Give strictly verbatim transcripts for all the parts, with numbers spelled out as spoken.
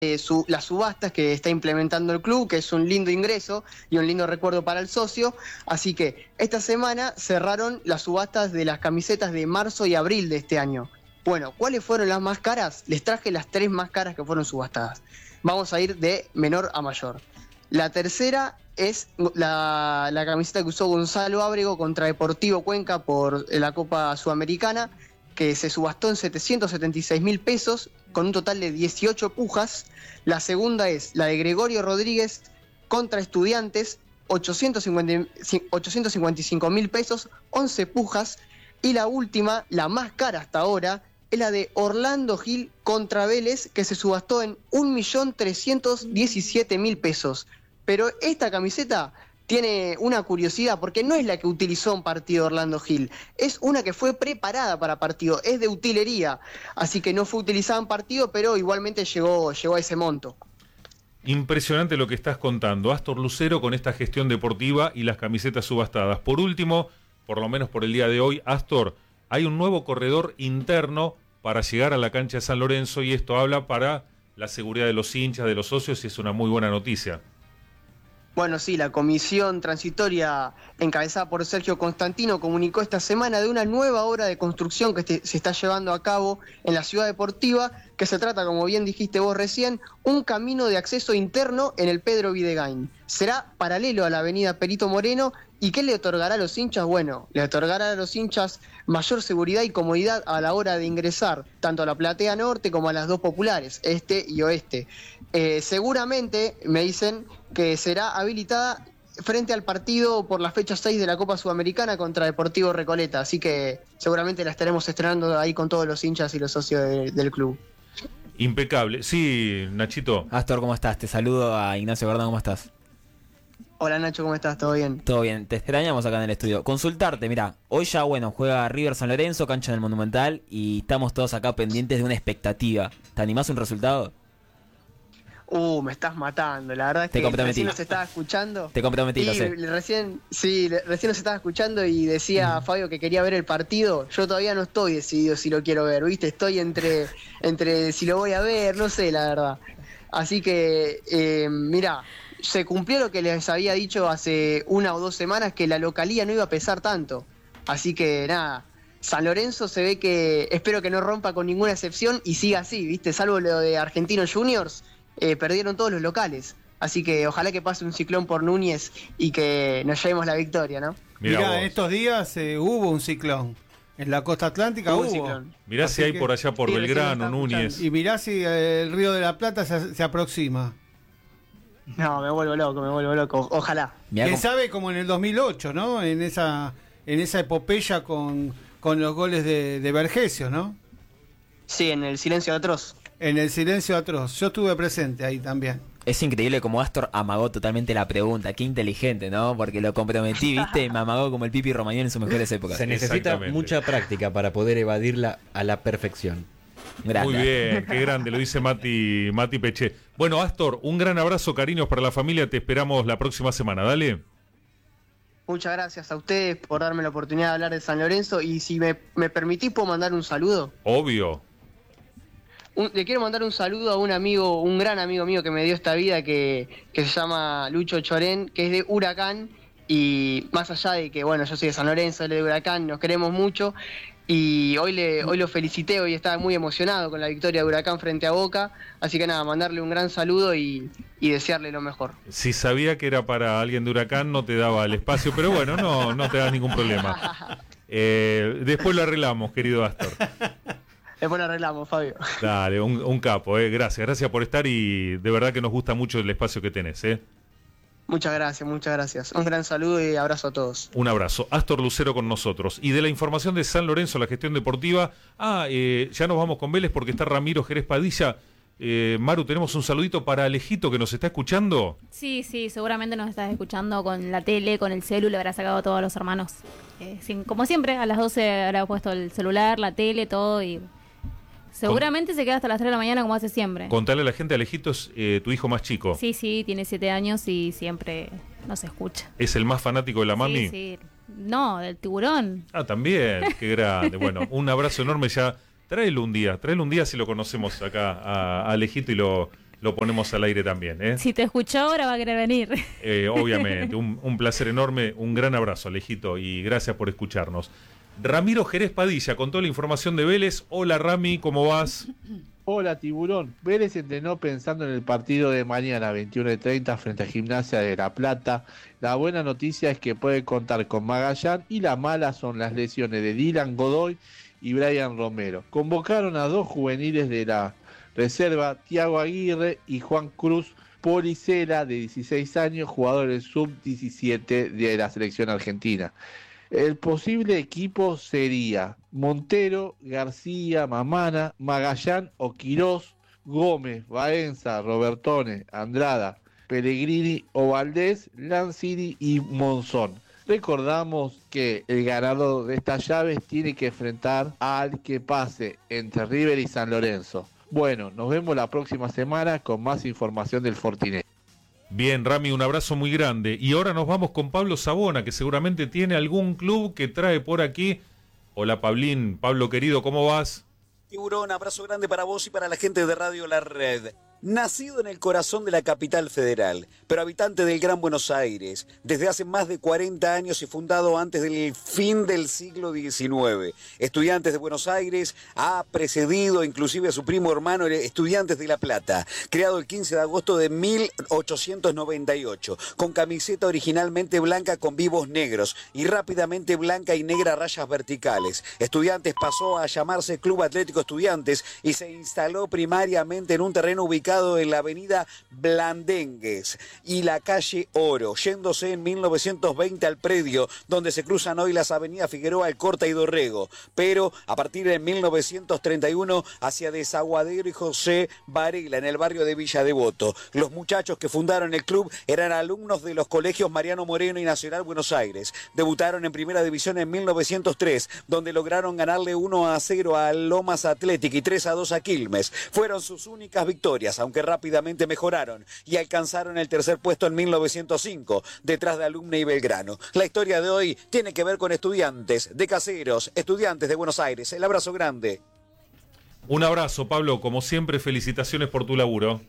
eh, su, las subastas que está implementando el club, que es un lindo ingreso y un lindo recuerdo para el socio. Así que esta semana cerraron las subastas de las camisetas de marzo y abril de este año. Bueno, ¿cuáles fueron las más caras? Les traje las tres más caras que fueron subastadas. Vamos a ir de menor a mayor. La tercera es la, la camiseta que usó Gonzalo Ábrego contra Deportivo Cuenca por la Copa Sudamericana, que se subastó en setecientos setenta y seis mil pesos, con un total de dieciocho pujas. La segunda es la de Gregorio Rodríguez contra Estudiantes, ochocientos cincuenta y cinco mil pesos, once pujas. Y la última, la más cara hasta ahora, es la de Orlando Gil contra Vélez, que se subastó en un millón trescientos diecisiete mil pesos. Pero esta camiseta tiene una curiosidad, porque no es la que utilizó en partido Orlando Gil, es una que fue preparada para partido, es de utilería, así que no fue utilizada en partido, pero igualmente llegó, llegó a ese monto. Impresionante lo que estás contando, Astor Lucero, con esta gestión deportiva y las camisetas subastadas. Por último, por lo menos por el día de hoy, Astor, hay un nuevo corredor interno para llegar a la cancha de San Lorenzo, y esto habla para la seguridad de los hinchas, de los socios, y es una muy buena noticia. Bueno, sí, la comisión transitoria encabezada por Sergio Constantino comunicó esta semana de una nueva obra de construcción que se está llevando a cabo en la ciudad deportiva, que se trata, como bien dijiste vos recién, un camino de acceso interno en el Pedro Videgain. Será paralelo a la avenida Perito Moreno. ¿Y qué le otorgará a los hinchas? Bueno, le otorgará a los hinchas mayor seguridad y comodidad a la hora de ingresar, tanto a la platea norte como a las dos populares, este y oeste. Eh, seguramente, me dicen, que será habilitada frente al partido por la fecha seis de la Copa Sudamericana contra Deportivo Recoleta, así que seguramente la estaremos estrenando ahí con todos los hinchas y los socios de, del club. Impecable. Sí, Nachito. Astor, ¿cómo estás? Te saludo a Ignacio Gordón, ¿cómo estás? Hola Nacho, ¿cómo estás? ¿Todo bien? Todo bien, te extrañamos acá en el estudio. Consultarte, mira, hoy ya, bueno, juega River San Lorenzo, cancha del Monumental, y estamos todos acá pendientes de una expectativa. ¿Te animás a un resultado? Uh, me estás matando, la verdad es te que comprometí. recién nos estaba escuchando. Te comprometí, y lo sé. Recién, sí, recién nos estaba escuchando y decía mm. Fabio que quería ver el partido. Yo todavía no estoy decidido si lo quiero ver, ¿viste? Estoy entre, entre si lo voy a ver, no sé, la verdad. Así que, eh, mirá, se cumplió lo que les había dicho hace una o dos semanas, que la localía no iba a pesar tanto. Así que nada, San Lorenzo se ve que, espero que no rompa con ninguna excepción y siga así, ¿viste? Salvo lo de Argentinos Juniors, eh, perdieron todos los locales. Así que ojalá que pase un ciclón por Núñez y que nos llevemos la victoria, ¿no? Mirá, en estos días eh, hubo un ciclón. En la costa atlántica hubo. hubo. Mirá si hay por allá por sí, Belgrano, Núñez. Y mirá si eh, el Río de la Plata se, se aproxima. No, me vuelvo loco, me vuelvo loco. Ojalá. Quién sabe, como en el dos mil ocho, ¿no? En esa en esa epopeya con, con los goles de, de Vergesio, ¿no? Sí, en el silencio atroz. En el silencio atroz. Yo estuve presente ahí también. Es increíble como Astor amagó totalmente la pregunta. Qué inteligente, ¿no? Porque lo comprometí, ¿viste? Me amagó como el Pipi Romagnoli en sus mejores épocas. Se necesita mucha práctica para poder evadirla a la perfección. Grande. Muy bien, qué grande, lo dice Mati, Mati Peche. Bueno, Astor, un gran abrazo, cariños para la familia, te esperamos la próxima semana, dale. Muchas gracias a ustedes por darme la oportunidad de hablar de San Lorenzo, y si me, me permitís, ¿puedo mandar un saludo? Obvio. Un, le quiero mandar un saludo a un amigo, un gran amigo mío que me dio esta vida, que, que se llama Lucho Chorén, que es de Huracán, y más allá de que, bueno, yo soy de San Lorenzo, él es de Huracán, nos queremos mucho. Y hoy le hoy lo felicité, hoy estaba muy emocionado con la victoria de Huracán frente a Boca, así que nada, mandarle un gran saludo y, y desearle lo mejor. Si sabía que era para alguien de Huracán no te daba el espacio, pero bueno, no, no te da ningún problema. Eh, después lo arreglamos, querido Astor. Después lo arreglamos, Fabio. Dale, un, un capo, eh. gracias, gracias por estar, y de verdad que nos gusta mucho el espacio que tenés, eh. Muchas gracias, muchas gracias. Un gran saludo y abrazo a todos. Un abrazo. Astor Lucero con nosotros. Y de la información de San Lorenzo, la gestión deportiva. Ah, eh, ya nos vamos con Vélez porque está Ramiro Jerez Padilla. Eh, Maru, tenemos un saludito para Alejito que nos está escuchando. Sí, sí, seguramente nos estás escuchando con la tele, con el celu, le habrá sacado a todos los hermanos. Eh, sin, como siempre, a las doce habrá puesto el celular, la tele, todo, y seguramente Con... se queda hasta las tres de la mañana como hace siempre. Contale a la gente, Alejito es eh, tu hijo más chico. Sí, sí, tiene siete años y siempre nos escucha. ¿Es el más fanático de la mami? Sí, sí. No, del tiburón. Ah, también, qué grande. Bueno, un abrazo enorme ya. Tráelo un día, tráelo un día si lo conocemos acá a, a Alejito y lo, lo ponemos al aire también. ¿eh? Si te escuchó ahora va a querer venir. Eh, obviamente, un, un placer enorme, un gran abrazo, Alejito, y gracias por escucharnos. Ramiro Jerez Padilla, con toda la información de Vélez. Hola Rami, ¿cómo vas? Hola Tiburón, Vélez entrenó pensando en el partido de mañana veintiuno y treinta frente a Gimnasia de La Plata. La buena noticia es que puede contar con Magallán y la mala son las lesiones de Dylan Godoy y Brian Romero. Convocaron a dos juveniles de la reserva, Tiago Aguirre y Juan Cruz Policela, de dieciséis años, jugadores sub diecisiete de la selección argentina. El posible equipo sería Montero, García, Mamana, Magallán o Quirós, Gómez, Baenza, Robertone, Andrada, Pellegrini o Valdés, Lanzini y Monzón. Recordamos que el ganador de estas llaves tiene que enfrentar al que pase entre River y San Lorenzo. Bueno, nos vemos la próxima semana con más información del Fortinet. Bien, Rami, un abrazo muy grande. Y ahora nos vamos con Pablo Sabona, que seguramente tiene algún club que trae por aquí. Hola, Pablín. Pablo, querido, ¿cómo vas? Tiburón, abrazo grande para vos y para la gente de Radio La Red. Nacido en el corazón de la capital federal, pero habitante del Gran Buenos Aires, desde hace más de cuarenta años y fundado antes del fin del siglo diecinueve. Estudiantes de Buenos Aires ha precedido inclusive a su primo hermano, Estudiantes de La Plata, creado el quince de agosto de mil ochocientos noventa y ocho, con camiseta originalmente blanca con vivos negros y rápidamente blanca y negra rayas verticales. Estudiantes pasó a llamarse Club Atlético Estudiantes y se instaló primariamente en un terreno ubicado en la avenida Blandengues y la calle Oro, yéndose en mil novecientos veinte al predio donde se cruzan hoy las avenidas Figueroa, Alcorta y Dorrego, pero a partir de mil novecientos treinta y uno hacia Desaguadero y José Varela en el barrio de Villa Devoto. Los muchachos que fundaron el club eran alumnos de los colegios Mariano Moreno y Nacional Buenos Aires. Debutaron en Primera División en mil novecientos tres, donde lograron ganarle uno a cero a Lomas Athletic y tres a dos a Quilmes. Fueron sus únicas victorias, aunque rápidamente mejoraron y alcanzaron el tercer puesto en mil novecientos cinco, detrás de Alumni y Belgrano. La historia de hoy tiene que ver con Estudiantes de Caseros, Estudiantes de Buenos Aires. El abrazo grande. Un abrazo, Pablo. Como siempre, felicitaciones por tu laburo.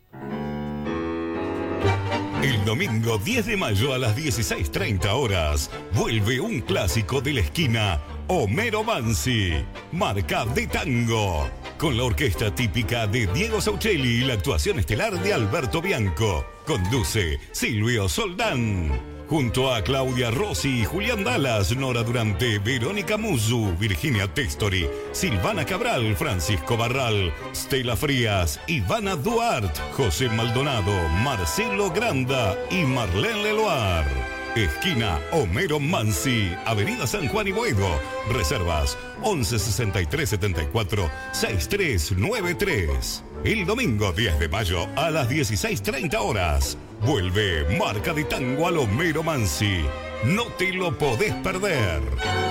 El domingo diez de mayo a las dieciséis treinta horas vuelve un clásico de la esquina, Homero Mansi, marca de tango, con la orquesta típica de Diego Saucelli y la actuación estelar de Alberto Bianco. Conduce Silvio Soldán. Junto a Claudia Rossi, Julián Dallas, Nora Durante, Verónica Muzu, Virginia Testori, Silvana Cabral, Francisco Barral, Stella Frías, Ivana Duarte, José Maldonado, Marcelo Granda y Marlene Leloir. Esquina Homero Mansi, Avenida San Juan y Boedo. Reservas once sesenta y tres setenta y cuatro sesenta y tres noventa y tres. El domingo diez de mayo a las dieciséis treinta horas vuelve Marca de Tango al Homero Mansi. No te lo podés perder.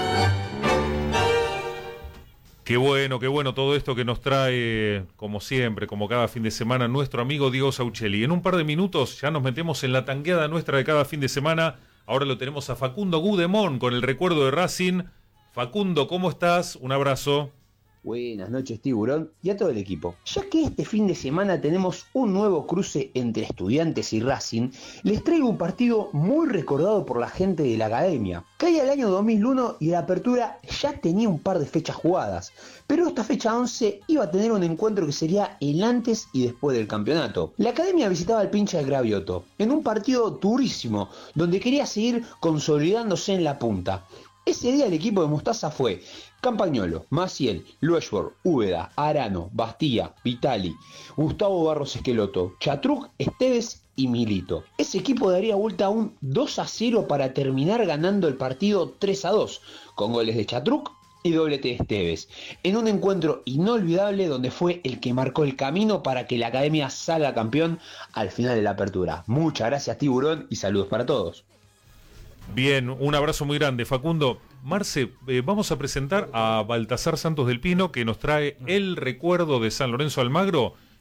Qué bueno, qué bueno todo esto que nos trae, como siempre, como cada fin de semana, nuestro amigo Diego Saucelli. En un par de minutos ya nos metemos en la tangueada nuestra de cada fin de semana. Ahora lo tenemos a Facundo Gudemón con el recuerdo de Racing. Facundo, ¿cómo estás? Un abrazo. Buenas noches, Tiburón, y a todo el equipo. Ya que este fin de semana tenemos un nuevo cruce entre Estudiantes y Racing, les traigo un partido muy recordado por la gente de la academia. Caía el año dos mil uno y la apertura ya tenía un par de fechas jugadas, pero esta fecha once iba a tener un encuentro que sería el antes y después del campeonato. La academia visitaba al Pincha del Gravioto, en un partido durísimo, donde quería seguir consolidándose en la punta. Ese día el equipo de Mostaza fue Campagnolo, Maciel, Lueshworth, Úbeda, Arano, Bastía, Vitali, Gustavo Barros Esqueloto, Chatruc, Esteves y Milito. Ese equipo daría vuelta a un dos a cero para terminar ganando el partido tres a dos, con goles de Chatruc y doblete de Esteves, en un encuentro inolvidable donde fue el que marcó el camino para que la academia salga campeón al final de la apertura. Muchas gracias, Tiburón, y saludos para todos. Bien, un abrazo muy grande, Facundo. Marce, eh, vamos a presentar a Baltasar Santos del Pino, que nos trae el recuerdo de San Lorenzo Almagro,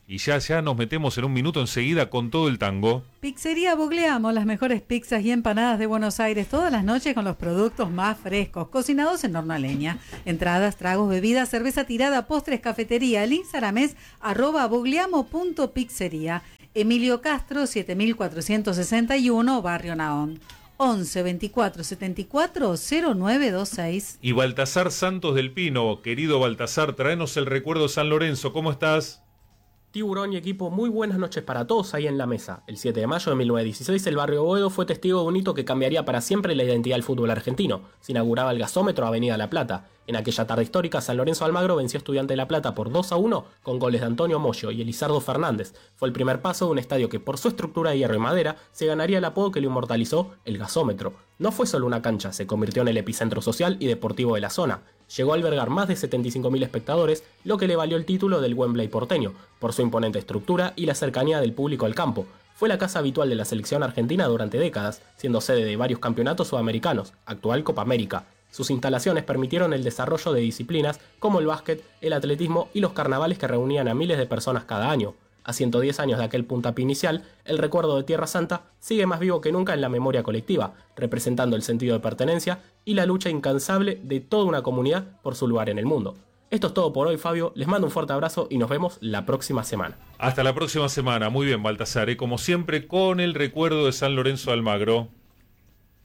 y ya, ya nos metemos en un minuto enseguida con todo el tango. Pizzería Bugliamo, las mejores pizzas y empanadas de Buenos Aires todas las noches con los productos más frescos, cocinados en horno a leña. Entradas, tragos, bebidas, cerveza tirada, postres, cafetería. El Instagram es arroba bugliamo.pizzería. Emilio Castro, siete mil cuatrocientos sesenta y uno, Barrio Naón. once veinticuatro setenta y cuatro cero nueve veintiséis. Y Baltasar Santos del Pino, querido Baltasar, tráenos el recuerdo de San Lorenzo, ¿cómo estás? Tiburón y equipo, muy buenas noches para todos ahí en la mesa. El siete de mayo de mil novecientos dieciséis, el barrio Boedo fue testigo de un hito que cambiaría para siempre la identidad del fútbol argentino. Se inauguraba el gasómetro Avenida La Plata. En aquella tarde histórica, San Lorenzo Almagro venció a Estudiante de La Plata por dos a uno con goles de Antonio Moyo y Elizardo Fernández. Fue el primer paso de un estadio que, por su estructura de hierro y madera, se ganaría el apodo que le inmortalizó, el gasómetro. No fue solo una cancha, se convirtió en el epicentro social y deportivo de la zona. Llegó a albergar más de setenta y cinco mil espectadores, lo que le valió el título del Wembley porteño, por su imponente estructura y la cercanía del público al campo. Fue la casa habitual de la selección argentina durante décadas, siendo sede de varios campeonatos sudamericanos, actual Copa América. Sus instalaciones permitieron el desarrollo de disciplinas como el básquet, el atletismo y los carnavales que reunían a miles de personas cada año. A ciento diez años de aquel puntapié inicial, el recuerdo de Tierra Santa sigue más vivo que nunca en la memoria colectiva, representando el sentido de pertenencia y la lucha incansable de toda una comunidad por su lugar en el mundo. Esto es todo por hoy, Fabio. Les mando un fuerte abrazo y nos vemos la próxima semana. Hasta la próxima semana. Muy bien, Baltasar, ¿eh? Como siempre, con el recuerdo de San Lorenzo Almagro.